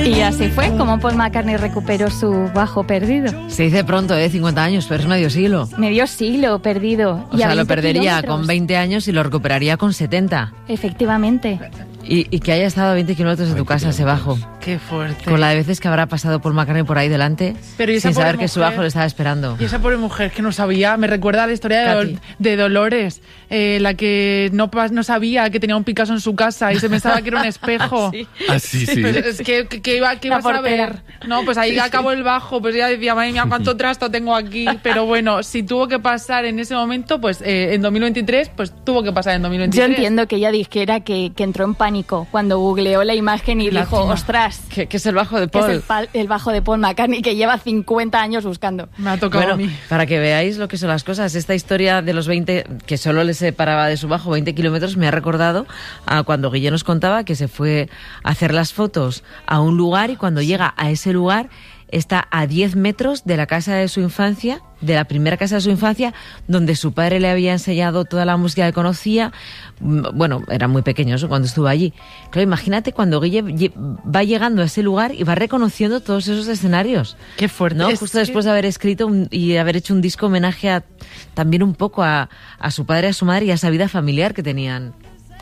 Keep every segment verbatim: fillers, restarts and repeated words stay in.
Y así fue como Paul McCartney recuperó su bajo perdido. Se dice pronto, ¿eh? cincuenta años, pero es medio siglo. Medio siglo perdido. O y sea, lo perdería kilómetros. con veinte años y lo recuperaría con setenta. Efectivamente. Y, y que haya estado a veinte kilómetros de tu casa ese bajo. Qué fuerte. Con la de veces que habrá pasado Paul McCartney por ahí delante, Pero ¿y esa sin pobre saber que su mujer? bajo le estaba esperando. Y esa pobre mujer que no sabía, me recuerda a la historia de, Katy. Dol- de Dolores, eh, la que no, pas- no sabía que tenía un Picasso en su casa y se pensaba que era un espejo. Sí. Ah, sí, sí. Pues es que, que, que iba, que La ibas a portera. ver. No, pues ahí acabó el bajo, pues ella decía, madre mía, cuánto trasto tengo aquí. Pero bueno, si tuvo que pasar en ese momento, pues eh, en dos mil veintitrés, pues tuvo que pasar en dos mil Yo veintitrés. entiendo que ella dijera que, que entró en pánico cuando googleó la imagen y Lástima. dijo, ostras, Que, que es el bajo de que es Paul. el, pal- el bajo de Paul McCartney que lleva cincuenta años buscando. Me ha tocado a Bueno, mí. para que veáis lo que son las cosas, esta historia de los veinte, que solo le separaba de su bajo veinte kilómetros, me ha recordado a cuando Guille nos contaba que se fue a hacer las fotos a un lugar y cuando llega a ese lugar está a diez metros de la casa de su infancia, de la primera casa de su infancia, donde su padre le había enseñado toda la música que conocía. Bueno, era muy pequeño eso cuando estuvo allí. Claro, imagínate cuando Guille lle- va llegando a ese lugar y va reconociendo todos esos escenarios. Qué fuerte. ¿No? Es Justo que- después de haber escrito un- y haber hecho un disco homenaje a, también un poco a, a su padre, a su madre y a esa vida familiar que tenían.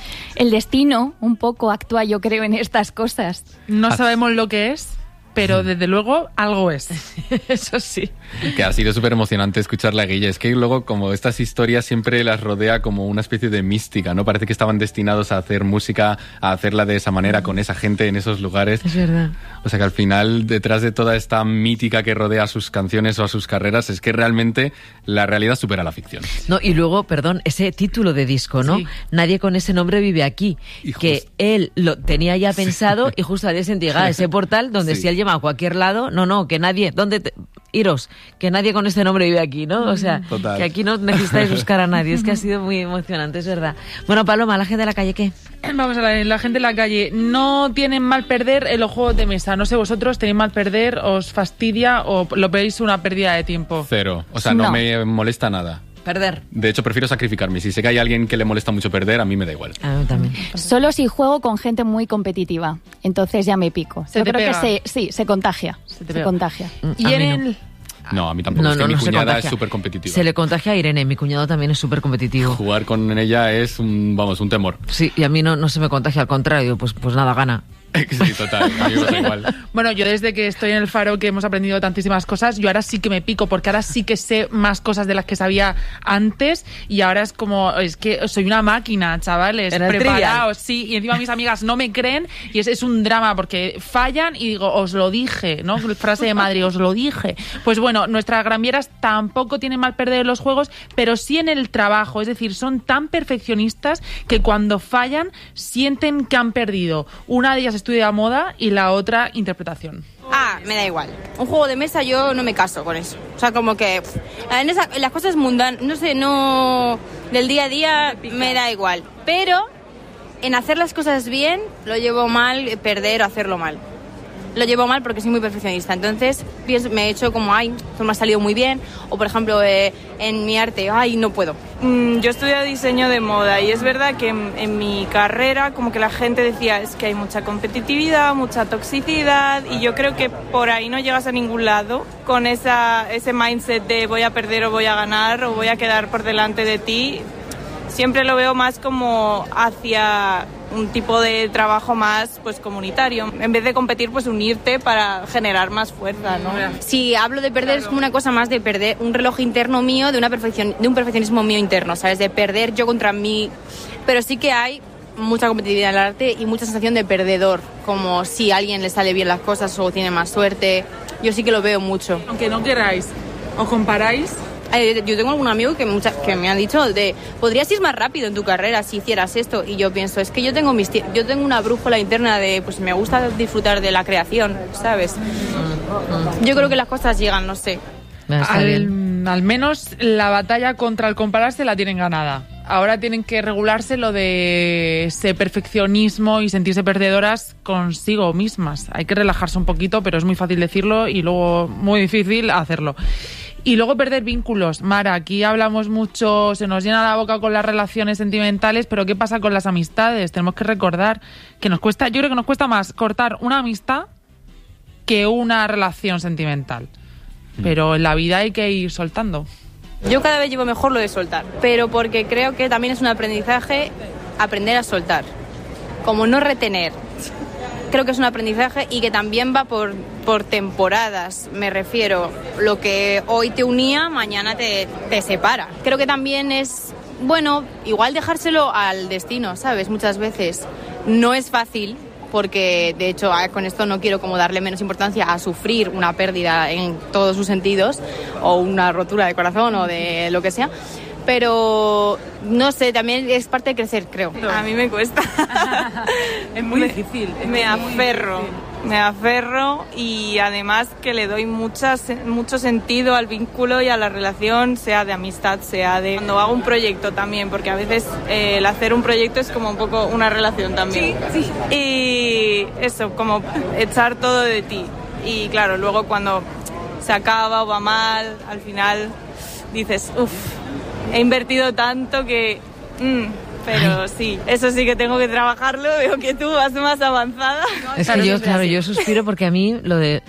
El destino un poco actúa, yo creo, en estas cosas. No sabemos lo que es, pero desde luego algo es. Eso sí. Que ha sido súper emocionante escucharla a Guille. Es que luego, como estas historias siempre las rodea como una especie de mística, ¿no? Parece que estaban destinados a hacer música, a hacerla de esa manera, con esa gente en esos lugares. Es verdad. O sea que al final, detrás de toda esta mítica que rodea a sus canciones o a sus carreras, es que realmente la realidad supera la ficción. No, y luego, perdón, ese título de disco, ¿no? Sí. Nadie con ese nombre vive aquí. Y Que just- él lo tenía ya pensado y justo al día siguiente llegaba a ese portal donde Sí. si él llama a cualquier lado, no, no, que nadie, ¿dónde te- iros? Que nadie con este nombre vive aquí, ¿no? O sea, Total. que aquí no necesitáis buscar a nadie. Es que ha sido muy emocionante, es verdad. Bueno, Paloma, la gente de la calle, ¿qué? Vamos a ver, la gente en la calle no tienen mal perder en los juegos de mesa. No sé, vosotros tenéis mal perder, os fastidia o lo veis una pérdida de tiempo. Cero. O sea, no, No. me molesta nada. Perder. De hecho, prefiero sacrificarme. Si sé que hay alguien que le molesta mucho perder, a mí me da igual. A mí también. Solo si juego con gente muy competitiva. Entonces ya me pico. Se Yo te creo pega. que se, sí, se contagia. Se, te pega. contagia. Y A en mí no. el... No, a mí tampoco. No, es que no, mi no se cuñada contagia. es súper competitiva. Se le contagia a Irene, mi cuñado también es súper competitivo. Jugar con ella es un, vamos, un temor. Sí, y a mí no, no se me contagia, al contrario, pues, pues nada, gana. Sí, total. A mí me da igual. Bueno, yo desde que estoy en el Faro, que hemos aprendido tantísimas cosas, yo ahora sí que me pico, porque ahora sí que sé más cosas de las que sabía antes y ahora es como, es que soy una máquina, chavales, En el preparaos, sí, y encima mis amigas no me creen y es, es un drama porque fallan y digo, os lo dije, ¿no? Frase de Madrid, os lo dije. Pues bueno, nuestras granvieras tampoco tienen mal perder en los juegos, pero sí en el trabajo, es decir, son tan perfeccionistas que cuando fallan sienten que han perdido. Una de ellas estudia moda y la otra interpretación. Ah, me da igual. Un juego de mesa yo no me caso con eso. O sea, como que pff, en, esa- en las cosas mundanas, no sé, no... Del día a día me da igual. Pero en hacer las cosas bien lo llevo mal, eh, perder o hacerlo mal. Lo llevo mal porque soy muy perfeccionista. Entonces pienso, me he hecho como, ay, esto me ha salido muy bien. O por ejemplo, eh, en mi arte, ay, no puedo. Mm, Yo estudio diseño de moda y es verdad que en, en mi carrera como que la gente decía es que hay mucha competitividad, mucha toxicidad y yo creo que por ahí no llegas a ningún lado con esa, ese mindset de voy a perder o voy a ganar o voy a quedar por delante de ti. Siempre lo veo más como hacia un tipo de trabajo más pues comunitario. En vez de competir, pues unirte para generar más fuerza, ¿no? Si hablo de perder es como una cosa más de perder un reloj interno mío, de una perfección, de un perfeccionismo mío interno, ¿sabes? De perder yo contra mí. Pero sí que hay mucha competitividad en el arte y mucha sensación de perdedor, como si a alguien le sale bien las cosas o tiene más suerte. Yo sí que lo veo mucho. Aunque no queráis, os comparáis. Eh, Yo tengo algún amigo que, mucha, que me ha dicho de podrías ir más rápido en tu carrera si hicieras esto, y yo pienso, es que yo tengo mis tie- yo tengo una brújula interna de pues me gusta disfrutar de la creación, ¿sabes? Yo creo que las cosas llegan, no sé. Está bien. Al, al menos la batalla contra el compararse la tienen ganada. Ahora tienen que regularse lo de ese perfeccionismo y sentirse perdedoras consigo mismas. Hay que relajarse un poquito, pero es muy fácil decirlo y luego muy difícil hacerlo. Y luego perder vínculos. Mara, aquí hablamos mucho, se nos llena la boca con las relaciones sentimentales, pero ¿qué pasa con las amistades? Tenemos que recordar que nos cuesta, yo creo que nos cuesta más cortar una amistad que una relación sentimental. Pero en la vida hay que ir soltando. Yo cada vez llevo mejor lo de soltar, pero porque creo que también es un aprendizaje aprender a soltar, como no retener. Creo que es un aprendizaje y que también va por, por temporadas, me refiero. Lo que hoy te unía, mañana te, te separa. Creo que también es, bueno, igual dejárselo al destino, ¿sabes? Muchas veces no es fácil, porque de hecho con esto no quiero como darle menos importancia a sufrir una pérdida en todos sus sentidos, o una rotura de corazón o de lo que sea. Pero, no sé, también es parte de crecer, creo. A mí me cuesta. Es muy me, difícil. Es me muy aferro, difícil. Me aferro y además que le doy muchas, mucho sentido al vínculo y a la relación, sea de amistad, sea de... Cuando hago un proyecto también, porque a veces eh, el hacer un proyecto es como un poco una relación también. Sí, sí. Y eso, como echar todo de ti. Y claro, luego cuando se acaba o va mal, al final dices, uff, he invertido tanto que... Mm, pero sí, eso sí que tengo que trabajarlo. Veo que tú vas más avanzada. Es que yo, claro, yo suspiro porque a mí lo de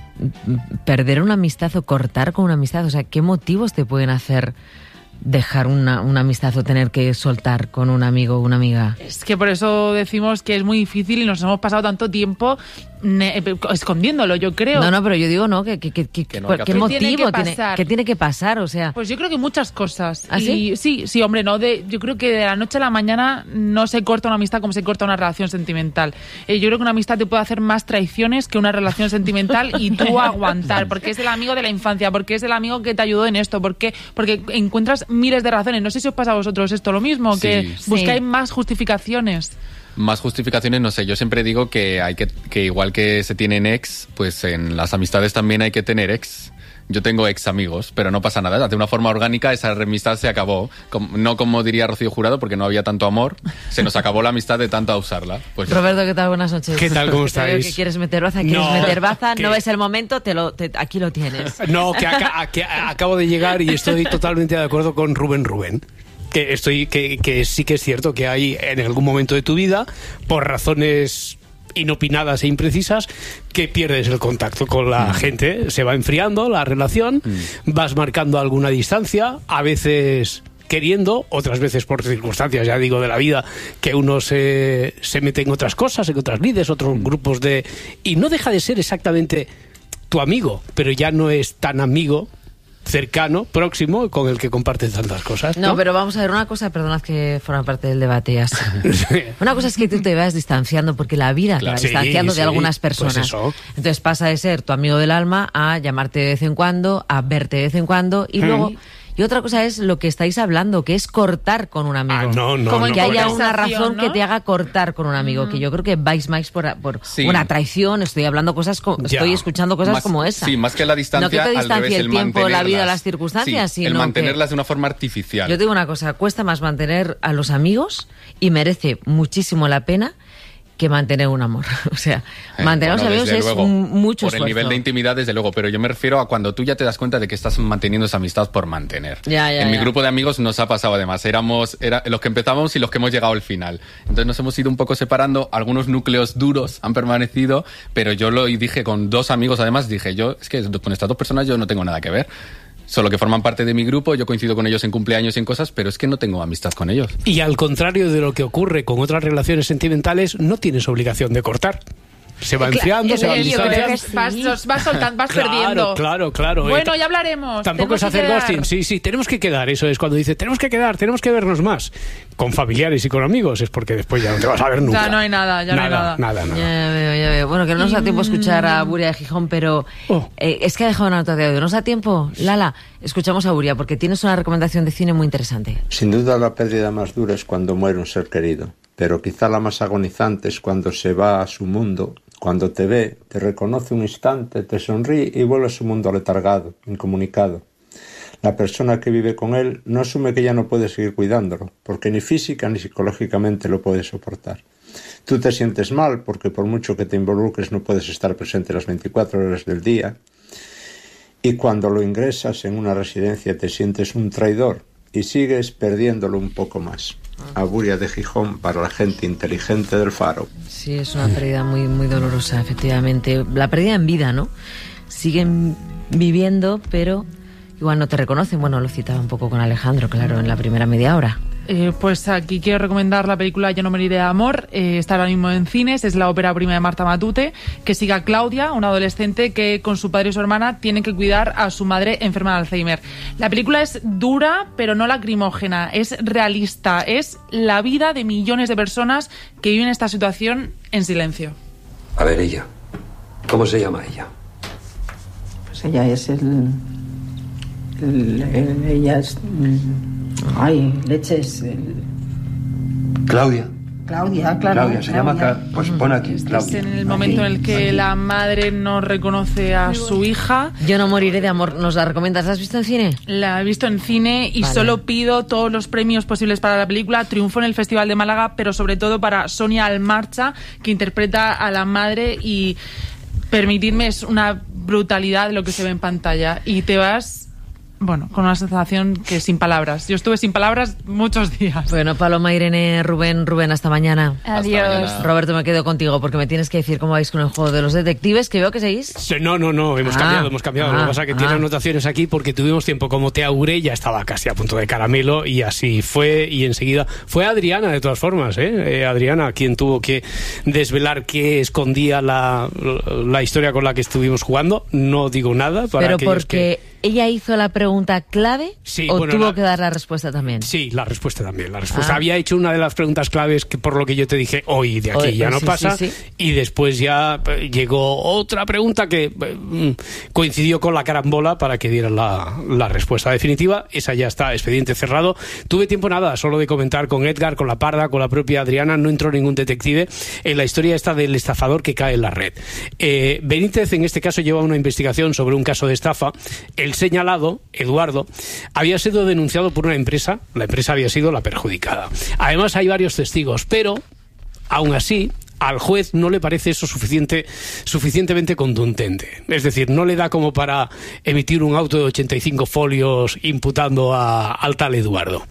perder una amistad o cortar con una amistad, o sea, ¿qué motivos te pueden hacer dejar una, una amistad o tener que soltar con un amigo o una amiga? Es que por eso decimos que es muy difícil y nos hemos pasado tanto tiempo ne- escondiéndolo, yo creo. No, no, pero yo digo, ¿no? ¿Qué, qué, qué, qué, Que no hay que qué hacer. motivo ¿Qué tiene que tiene, pasar? qué tiene que pasar? O sea, Pues yo creo que muchas cosas. ¿Ah, sí? Y, sí, sí, hombre, no. De, yo creo que de la noche a la mañana no se corta una amistad como se corta una relación sentimental. Eh, yo creo que una amistad te puede hacer más traiciones que una relación sentimental y tú aguantar, porque es el amigo de la infancia, porque es el amigo que te ayudó en esto, porque, porque encuentras miles de razones. No sé si os pasa a vosotros esto lo mismo, Sí. que Sí. buscáis más justificaciones. Más justificaciones, no sé, yo siempre digo que hay que, que igual que se tienen ex, pues en las amistades también hay que tener ex. Yo tengo ex amigos, pero no pasa nada. De una forma orgánica esa amistad se acabó. Com- no como diría Rocío Jurado, porque no había tanto amor. Se nos acabó la amistad de tanto usarla. Pues ya. Roberto, ¿qué tal? Buenas noches. ¿Qué tal? ¿Cómo Te veo estáis? que quieres meter baza, quieres No, meter baza, que- no es el momento, te lo, te- aquí lo tienes. No, que, aca- que acabo de llegar y estoy totalmente de acuerdo con Rubén Rubén. Que estoy, que, que sí que es cierto que hay en algún momento de tu vida, por razones inopinadas e imprecisas, que pierdes el contacto con la mm. gente, se va enfriando la relación, mm. vas marcando alguna distancia, a veces queriendo, otras veces por circunstancias, ya digo, de la vida, que uno se, se mete en otras cosas, en otras lides, otros mm. grupos de... Y no deja de ser exactamente tu amigo, pero ya no es tan amigo cercano, próximo, con el que compartes tantas cosas, ¿no? No, pero vamos a ver una cosa, perdonad que forma parte del debate ya. Una cosa es que tú te vas distanciando, porque la vida Claro. te va distanciando Sí, de sí, algunas pues personas. eso. Entonces pasa de ser tu amigo del alma a llamarte de vez en cuando, a verte de vez en cuando, y luego... Y otra cosa es lo que estáis hablando, que es cortar con un amigo. Ah, no, no, Como no, que haya no. una razón ¿no? que te haga cortar con un amigo, que yo creo que vais más por, por Sí. una traición. Estoy hablando cosas, co- Ya. estoy escuchando cosas Más- como esa. Sí, más que la distancia, no que te al distancie revés, el el tiempo, la vida, mantenerlas. las circunstancias, Sí, sino el mantenerlas que... de una forma artificial. Yo te digo una cosa, cuesta más mantener a los amigos y merece muchísimo la pena que mantener un amor. O sea, Eh, mantener a los bueno, amigos desde es luego, un- mucho por esfuerzo. el nivel de intimidad, desde luego, pero yo me refiero a cuando tú ya te das cuenta de que estás manteniendo esa amistad por mantener. Ya, ya, en mi ya. grupo de amigos nos ha pasado además, éramos era, los que empezamos y los que hemos llegado al final. Entonces nos hemos ido un poco separando, algunos núcleos duros han permanecido, pero yo lo dije con dos amigos, además dije yo, es que con estas dos personas yo no tengo nada que ver. Solo que forman parte de mi grupo, yo coincido con ellos en cumpleaños y en cosas, pero es que no tengo amistad con ellos. Y al contrario de lo que ocurre con otras relaciones sentimentales, no tienes obligación de cortar. Se va enfriando, se va Eh, yo creo distanciando. que sí. vas, vas soltando, vas Claro, perdiendo. claro, claro. Bueno, Eh, ya hablaremos. Tampoco Tenemos es hacer que quedar. ghosting. Sí, sí, tenemos que quedar. Eso es cuando dice, tenemos que quedar, tenemos que vernos más. Con familiares y con amigos, es porque después ya no te vas a ver nunca. Ya no hay nada, ya no hay nada. Nada, nada. Ya veo, ya veo. Bueno, que no nos da tiempo escuchar a Buria de Gijón, pero Oh. eh, es que ha dejado una nota de audio. ¿No nos da tiempo? Lala, escuchamos a Buria, porque tienes una recomendación de cine muy interesante. Sin duda la pérdida más dura es cuando muere un ser querido, pero quizá la más agonizante es cuando se va a su mundo, cuando te ve, te reconoce un instante, te sonríe y vuelve a su mundo letargado, incomunicado. La persona que vive con él no asume que ya no puede seguir cuidándolo, porque ni física ni psicológicamente lo puede soportar. Tú te sientes mal porque por mucho que te involucres no puedes estar presente las veinticuatro horas del día, y cuando lo ingresas en una residencia te sientes un traidor, y sigues perdiéndolo un poco más. Aburia de Gijón para la gente inteligente del Faro. Sí, es una pérdida muy, muy dolorosa, efectivamente. La pérdida en vida, ¿no? Siguen viviendo, pero igual no te reconocen. Bueno, lo citaba un poco con Alejandro, claro, en la primera media hora. Eh, pues aquí quiero recomendar la película Yo no moriré de amor. Eh, está ahora mismo en cines. Es la ópera prima de Marta Matute, que sigue a Claudia, una adolescente que con su padre y su hermana tiene que cuidar a su madre enferma de Alzheimer. La película es dura, pero no lacrimógena. Es realista. Es la vida de millones de personas que viven esta situación en silencio. A ver, ella. ¿Cómo se llama ella? Pues ella es el... el, el ella es... Ay, leches. El... Claudia. Claudia, claro. Claudia, se Claudia. llama... Pues pon aquí, Es Claudia. en el momento en el que Aquí. la madre no reconoce a su hija. Yo no moriré de amor. ¿Nos la recomiendas? ¿La has visto en cine? La he visto en cine y Vale. solo pido todos los premios posibles para la película. Triunfo en el Festival de Málaga, pero sobre todo para Sonia Almarcha, que interpreta a la madre, y permitidme, es una brutalidad lo que se ve en pantalla. Y te vas... Bueno, con una sensación que sin palabras. Yo estuve sin palabras muchos días. Bueno, Paloma, Irene, Rubén, Rubén, hasta mañana. Adiós. mañana. Roberto, me quedo contigo porque me tienes que decir cómo vais con el juego de los detectives, que veo que seguís. Sí, No, no, no, hemos Ah, cambiado, hemos cambiado. ah, Lo que pasa es que ah. tiene anotaciones aquí porque tuvimos tiempo, como te auguré, ya estaba casi a punto de caramelo y así fue, y enseguida fue Adriana, de todas formas, ¿eh? Eh, Adriana, quien tuvo que desvelar qué escondía la, la historia con la que estuvimos jugando. No digo nada para Pero aquellos porque que... ella hizo la pregunta clave Sí, o bueno, tuvo la- que dar la respuesta también. Sí, la respuesta también. La respuesta Ah. había hecho una de las preguntas claves que por lo que yo te dije hoy de aquí Hoy, ya no sí, pasa, sí, sí. y después ya eh, llegó otra pregunta que eh, mm, coincidió con la carambola para que diera la, la respuesta definitiva. Esa ya está, expediente cerrado. Tuve tiempo nada, solo de comentar con Edgar, con la Parda, con la propia Adriana. No entró ningún detective en la historia esta del estafador que cae en la red. Eh, Benítez en este caso lleva una investigación sobre un caso de estafa. El señalado, Eduardo, había sido denunciado por una empresa. La empresa había sido la perjudicada. Además hay varios testigos, pero aún así al juez no le parece eso suficiente, suficientemente contundente. Es decir, no le da como para emitir un auto de ochenta y cinco folios imputando a, al tal Eduardo.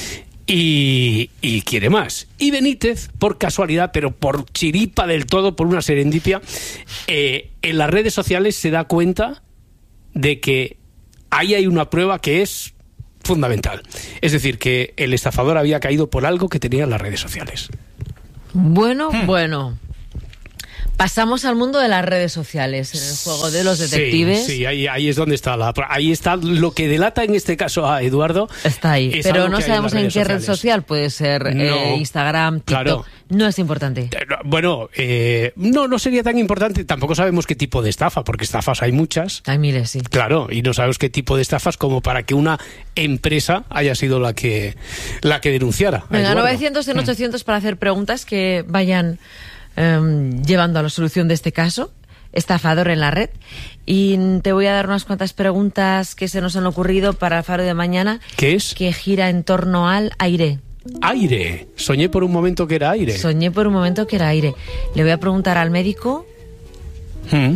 Y, y quiere más. Y Benítez, por casualidad, pero por chiripa del todo, por una serendipia, eh, en las redes sociales se da cuenta de que ahí hay una prueba que es fundamental. Es decir, que el estafador había caído por algo que tenía en las redes sociales. Bueno, Hmm. bueno. Pasamos al mundo de las redes sociales, en el juego de los detectives. Sí, sí, ahí, ahí es donde está la, ahí está lo que delata en este caso a Eduardo. Está ahí, es pero algo no que hay sabemos las en redes qué red sociales. social. Puede ser No. eh, Instagram, TikTok. Claro. No es importante. Eh, no, Bueno, eh, no, no sería tan importante. Tampoco sabemos qué tipo de estafa, porque estafas hay muchas. Hay miles, sí. Claro, y no sabemos qué tipo de estafas como para que una empresa haya sido la que la que denunciara. a Venga, Eduardo. novecientos en ochocientos para hacer preguntas que vayan em, llevando a la solución de este caso. Estafador en la red. Y te voy a dar unas cuantas preguntas que se nos han ocurrido para el Faro de mañana. ¿Qué es? Que gira en torno al aire. Aire. Soñé por un momento que era aire. Soñé por un momento que era aire. Le voy a preguntar al médico Mm.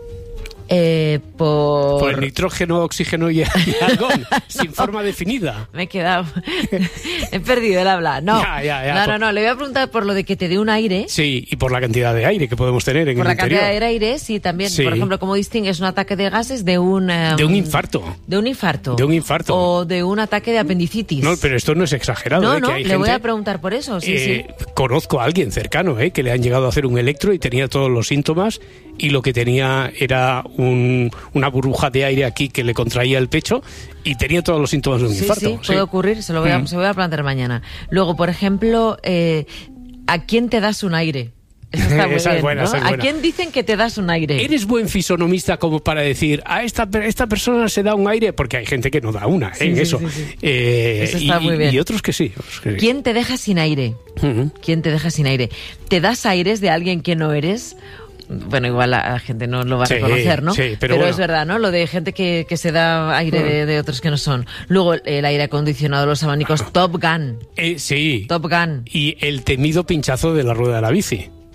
eh, por... Por el nitrógeno, oxígeno y, y argón, sin forma definida. Me he quedado... He perdido el habla. No, Ya, ya, ya, no, por- no, no. Le voy a preguntar por lo de que te dé un aire. Sí, y por la cantidad de aire que podemos tener en Por el la interior. cantidad de aire, sí, también. Sí. Por ejemplo, ¿cómo distingues un ataque de gases de un... em, De un infarto. De un infarto. De un infarto. O de un ataque de apendicitis. No, pero esto no es exagerado. No, ¿eh? no, que hay le voy gente- a preguntar por eso, sí, Eh, sí. Conozco a alguien cercano ¿eh? que le han llegado a hacer un electro y tenía todos los síntomas, y lo que tenía era un, una burbuja de aire aquí que le contraía el pecho y tenía todos los síntomas de un Sí, infarto. sí, puede ocurrir, se lo voy a, Mm. se lo voy a plantear mañana. Luego, por ejemplo, eh, ¿a quién te das un aire? Esa está muy Esa es bien, buena, ¿no? esa es ¿A buena. quién dicen que te das un aire? ¿Eres buen fisonomista como para decir a esta, per- esta persona se da un aire? Porque hay gente que no da una Sí, en sí, eso. sí, sí. Eh, Eso está y, muy bien. y otros que sí. otros que sí. ¿Quién te deja sin aire? Ujú. ¿Quién te deja sin aire? ¿Te das aires de alguien que no eres? Bueno, igual la, la gente no lo va a Sí, reconocer, ¿no? sí, pero bueno. es verdad, ¿no? Lo de gente que, que se da aire de, de otros que no son. Luego, el, el aire acondicionado, los abanicos, Top Gun. Eh, sí. Top Gun. Y el temido pinchazo de la rueda de la bici.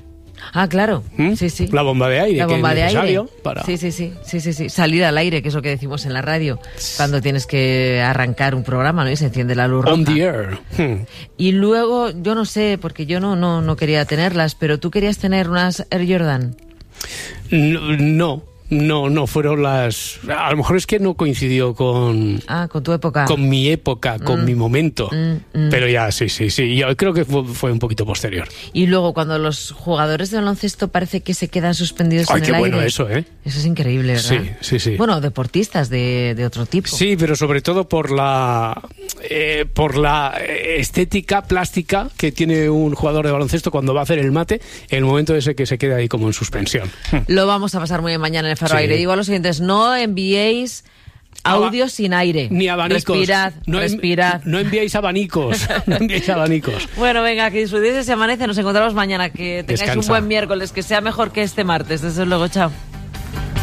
Ah, claro. ¿Mm? Sí, sí. La bomba de aire. La bomba que de es aire. necesario Para... Sí, sí, sí, sí, sí, sí. Salir al aire, que es lo que decimos en la radio, cuando tienes que arrancar un programa, ¿no? Y se enciende la luz roja. On the air. Hmm. Y luego, yo no sé, porque yo no, no, no quería tenerlas, pero tú querías tener unas Air Jordan. No, no. No, no, fueron las... A lo mejor es que no coincidió con... Ah, con tu época. Con mi época, con Mm. mi momento. Mm, mm. Pero ya, sí, sí, sí. Yo creo que fue, fue un poquito posterior. Y luego, cuando los jugadores de baloncesto parece que se quedan suspendidos Ay, en qué el bueno aire. eso, ¿eh? Eso es increíble, ¿verdad? Sí, sí, sí. Bueno, deportistas de, de otro tipo. Sí, pero sobre todo por la eh, por la estética plástica que tiene un jugador de baloncesto cuando va a hacer el mate, el momento ese que se queda ahí como en suspensión. Lo vamos a pasar muy bien mañana en el Faro Sí. Aire. Digo a los siguientes, no enviéis audios sin aire. Ni abanicos. Respirad, no, en- respirad. no enviéis abanicos. No enviéis abanicos. Bueno, venga, que disfrutéis ese amanece. Nos encontramos mañana. Que tengáis Descansa. un buen miércoles. Que sea mejor que este martes. Desde luego, chao.